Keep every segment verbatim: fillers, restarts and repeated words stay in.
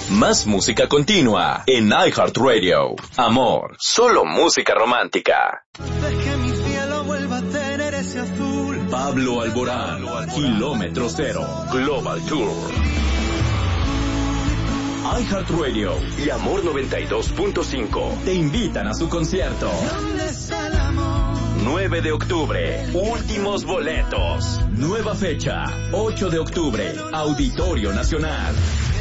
Más música continua en iHeartRadio. Amor, solo música romántica. Que mi cielo vuelva a tener ese azul. Pablo Alborán, Kilómetro Cero, Global Tour. iHeartRadio y Amor noventa y dos punto cinco te invitan a su concierto. ¿Dónde está el amor? nueve de octubre, últimos boletos. Nueva fecha, ocho de octubre, Auditorio Nacional.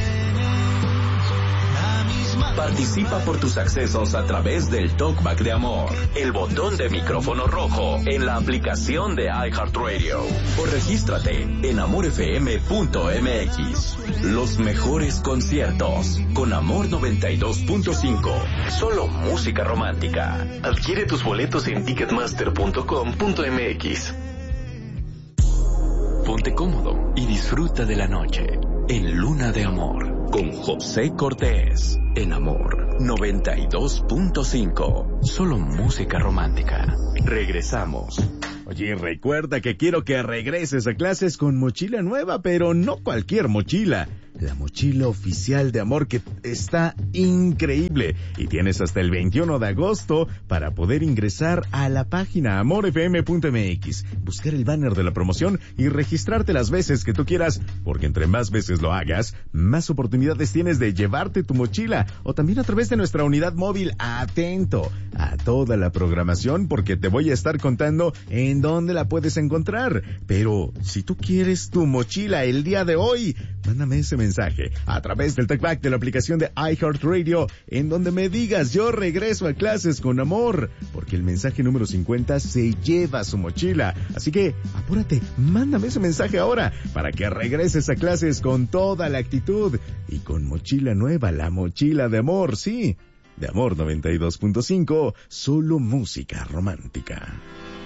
Participa por tus accesos a través del Talkback de Amor, el botón de micrófono rojo en la aplicación de iHeartRadio, o regístrate en amor f m punto m x. Los mejores conciertos con Amor noventa y dos punto cinco. Solo música romántica. Adquiere tus boletos en ticketmaster punto com punto m x. Ponte cómodo y disfruta de la noche en Luna de Amor con José Cortés en Amor noventa y dos punto cinco. Solo música romántica. Regresamos. Oye, recuerda que quiero que regreses a clases con mochila nueva, pero no cualquier mochila. La mochila oficial de Amor, que está increíble. Y tienes hasta el veintiuno de agosto para poder ingresar a la página amor f m punto m x, buscar el banner de la promoción y registrarte las veces que tú quieras, porque entre más veces lo hagas, más oportunidades tienes de llevarte tu mochila, o también a través de nuestra unidad móvil. Atento a toda la programación, porque te voy a estar contando en dónde la puedes encontrar. Pero si tú quieres tu mochila el día de hoy, mándame ese mensaje a través del Talkback de la aplicación de iHeartRadio, en donde me digas: yo regreso a clases con Amor, porque el mensaje número cincuenta se lleva su mochila. Así que apúrate, mándame ese mensaje ahora para que regreses a clases con toda la actitud y con mochila nueva, la mochila de Amor, sí, de Amor noventa y dos punto cinco, solo música romántica.